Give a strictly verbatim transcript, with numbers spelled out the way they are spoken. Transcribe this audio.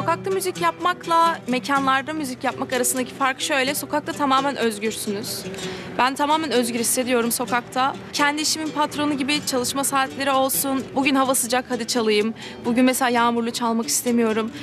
Sokakta müzik yapmakla mekanlarda müzik yapmak arasındaki fark şöyle: sokakta tamamen özgürsünüz. Ben tamamen özgür hissediyorum sokakta. Kendi işimin patronu gibi, çalışma saatleri olsun. Bugün hava sıcak, hadi çalayım. Bugün mesela yağmurlu, çalmak istemiyorum.